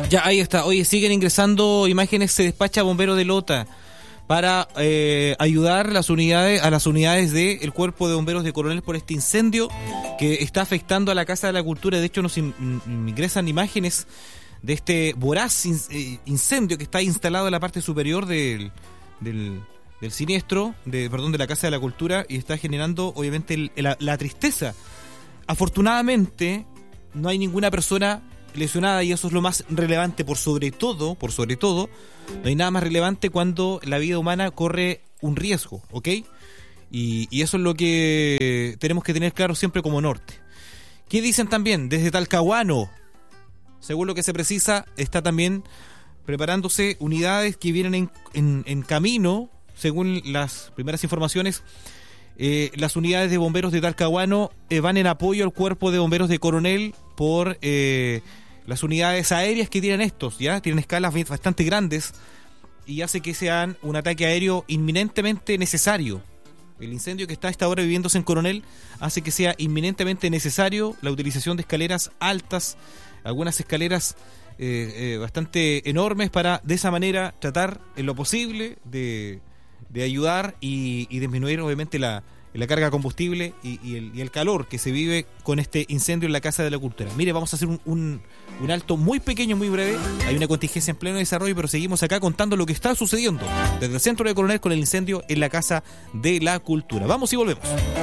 Ya, ahí está. Oye, siguen ingresando imágenes. Se despacha bombero de Lota para ayudar a las unidades del Cuerpo de Bomberos de Coronel por este incendio que está afectando a la Casa de la Cultura. De hecho, nos ingresan imágenes de este voraz incendio que está instalado en la parte superior del siniestro, de la Casa de la Cultura, y está generando obviamente la tristeza. Afortunadamente no hay ninguna persona lesionada, y eso es lo más relevante. Por sobre todo, no hay nada más relevante cuando la vida humana corre un riesgo, ¿ok? Y eso es lo que tenemos que tener claro siempre como norte. ¿Qué dicen también? Desde Talcahuano, según lo que se precisa, está también preparándose unidades que vienen en camino, según las primeras informaciones. Las unidades de bomberos de Talcahuano van en apoyo al Cuerpo de Bomberos de Coronel por las unidades aéreas que tienen tienen escalas bastante grandes y hace que sean un ataque aéreo inminentemente necesario. El incendio que está a esta hora viviéndose en Coronel hace que sea inminentemente necesario la utilización de escaleras altas, algunas escaleras bastante enormes, para de esa manera tratar en lo posible de ayudar y disminuir obviamente la carga de combustible y el calor que se vive con este incendio en la Casa de la Cultura. Mire, vamos a hacer un alto muy pequeño, muy breve. Hay una contingencia en pleno desarrollo, pero seguimos acá contando lo que está sucediendo desde el centro de Coronel con el incendio en la Casa de la Cultura. Vamos y volvemos.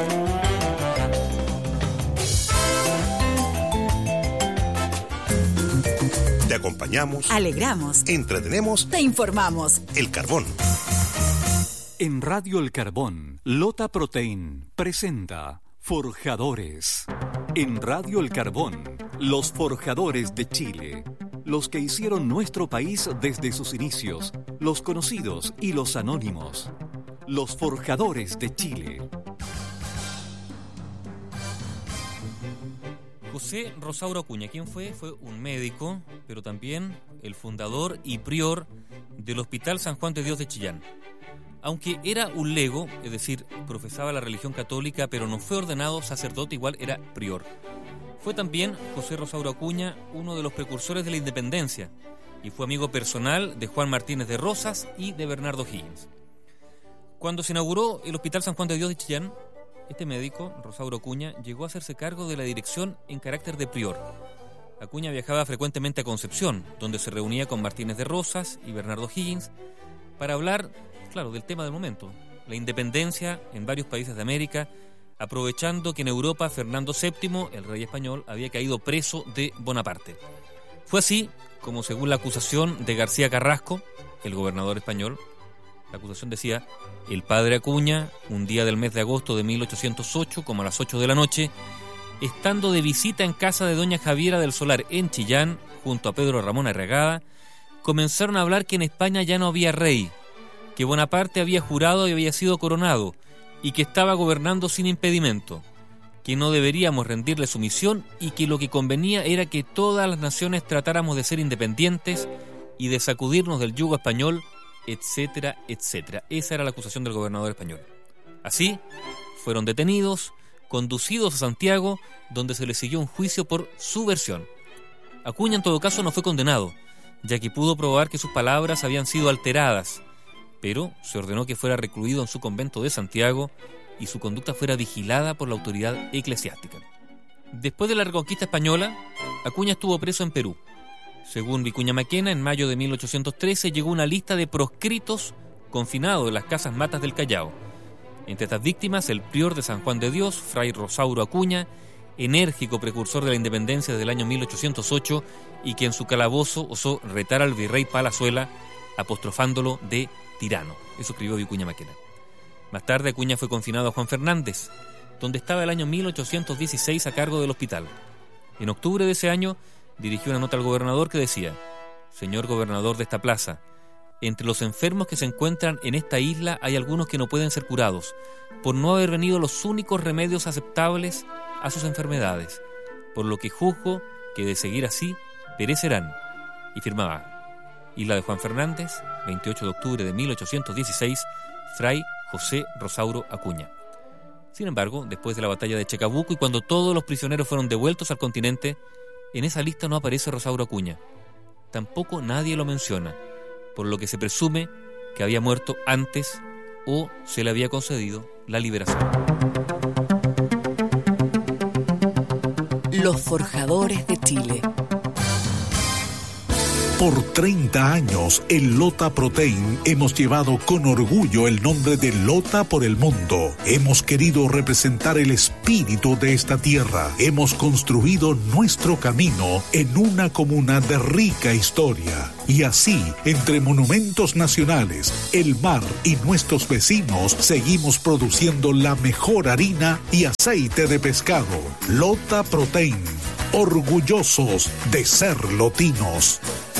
Te acompañamos, alegramos, entretenemos, te informamos. El Carbón. En Radio El Carbón, Lota Protein presenta Forjadores. En Radio El Carbón, los forjadores de Chile. Los que hicieron nuestro país desde sus inicios, los conocidos y los anónimos. Los forjadores de Chile. José Rosauro Acuña, ¿quién fue? Fue un médico, pero también el fundador y prior del Hospital San Juan de Dios de Chillán. Aunque era un lego, es decir, profesaba la religión católica, pero no fue ordenado sacerdote, igual era prior. Fue también José Rosauro Acuña uno de los precursores de la independencia y fue amigo personal de Juan Martínez de Rosas y de Bernardo Higgins. Cuando se inauguró el Hospital San Juan de Dios de Chillán, este médico, Rosauro Acuña, llegó a hacerse cargo de la dirección en carácter de prior. Acuña viajaba frecuentemente a Concepción, donde se reunía con Martínez de Rosas y Bernardo Higgins para hablar, claro, del tema del momento, la independencia en varios países de América, aprovechando que en Europa Fernando VII, el rey español, había caído preso de Bonaparte. Fue así como, según la acusación de García Carrasco, el gobernador español, la acusación decía: el padre Acuña, un día del mes de agosto de 1808, como a las 8 de la noche, estando de visita en casa de doña Javiera del Solar en Chillán, junto a Pedro Ramón Arregada, comenzaron a hablar que en España ya no había rey, que Bonaparte había jurado y había sido coronado, y que estaba gobernando sin impedimento, que no deberíamos rendirle sumisión y que lo que convenía era que todas las naciones tratáramos de ser independientes y de sacudirnos del yugo español, etcétera, etcétera. Esa era la acusación del gobernador español. Así, fueron detenidos, conducidos a Santiago, donde se les siguió un juicio por su versión. Acuña, en todo caso, no fue condenado, ya que pudo probar que sus palabras habían sido alteradas, pero se ordenó que fuera recluido en su convento de Santiago y su conducta fuera vigilada por la autoridad eclesiástica. Después de la reconquista española, Acuña estuvo preso en Perú. Según Vicuña Maquena, en mayo de 1813 llegó una lista de proscritos confinados en las casas matas del Callao. Entre estas víctimas, el prior de San Juan de Dios, fray Rosauro Acuña, enérgico precursor de la independencia desde el año 1808 y que en su calabozo osó retar al virrey Palazuela, apostrofándolo de tirano. Eso escribió Vicuña Maquena. Más tarde, Acuña fue confinado a Juan Fernández, donde estaba el año 1816 a cargo del hospital. En octubre de ese año, dirigió una nota al gobernador que decía: señor gobernador de esta plaza, entre los enfermos que se encuentran en esta isla hay algunos que no pueden ser curados, por no haber venido los únicos remedios aceptables a sus enfermedades, por lo que juzgo que de seguir así perecerán. Y firmaba: Isla de Juan Fernández, 28 de octubre de 1816, fray José Rosauro Acuña. Sin embargo, después de la batalla de Chacabuco y cuando todos los prisioneros fueron devueltos al continente, en esa lista no aparece Rosauro Acuña. tampoco nadie lo menciona, por lo que se presume que había muerto antes o se le había concedido la liberación. Los Forjadores de Chile. Por 30 años, en Lota Protein hemos llevado con orgullo el nombre de Lota por el mundo. Hemos querido representar el espíritu de esta tierra. Hemos construido nuestro camino en una comuna de rica historia. Y así, entre monumentos nacionales, el mar y nuestros vecinos, seguimos produciendo la mejor harina y aceite de pescado. Lota Protein, orgullosos de ser lotinos.